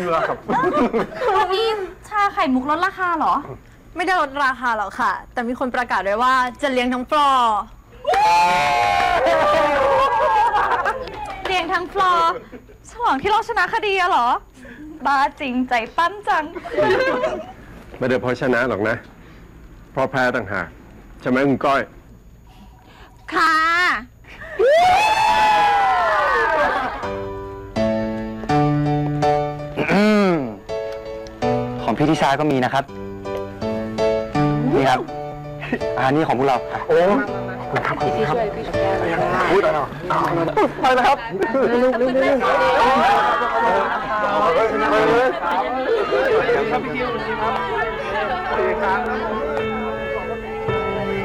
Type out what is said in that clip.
เกลือครับวันนี้ชาไข่มุกลดราคาเหรอไม่ได้ลดราคาหรอกค่ะ แต่มีคนประกาศไว้ว่าจะเลี้ยงทั้งฟลอร์เรียงทั้งฟลอร์ฉลองที่เราชนะคดีอะเหรอ บ้าจริงใจปั้นจังไม่ได้เพราะชนะหรอกนะ เพราะแพ้ต่างหากใช่ไหมคุณก้อยค่ะของพี่ทิชาก็มีนะครับ นี่ครับนี่ของพวกเราโอ้ครับพี่ช่วยพี่ช่วยพูดอะไรไปแล้วครับเร็วครับพี่คิวครับ